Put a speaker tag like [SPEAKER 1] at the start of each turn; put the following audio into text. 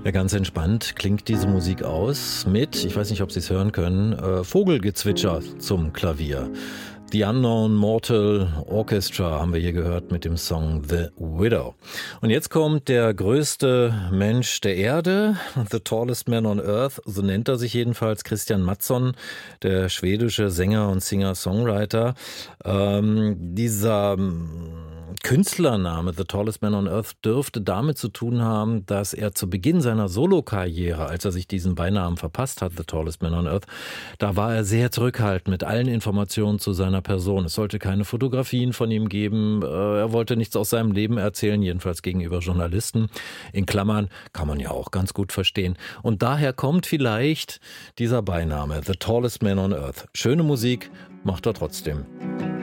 [SPEAKER 1] Ja, ganz entspannt klingt diese Musik aus mit, ich weiß nicht, ob Sie es hören können, Vogelgezwitscher zum Klavier. The Unknown Mortal Orchestra haben wir hier gehört mit dem Song The Widow. Und jetzt kommt der größte Mensch der Erde, The Tallest Man on Earth, so nennt er sich jedenfalls, Christian Mattsson, der schwedische Sänger und Singer-Songwriter. Dieser Künstlername The Tallest Man on Earth dürfte damit zu tun haben, dass er zu Beginn seiner Solokarriere, als er sich diesen Beinamen verpasst hat, The Tallest Man on Earth, da war er sehr zurückhaltend mit allen Informationen zu seiner Person. Es sollte keine Fotografien von ihm geben, er wollte nichts aus seinem Leben erzählen, jedenfalls gegenüber Journalisten. In Klammern kann man ja auch ganz gut verstehen. Und daher kommt vielleicht dieser Beiname, The Tallest Man on Earth. Schöne Musik macht er trotzdem.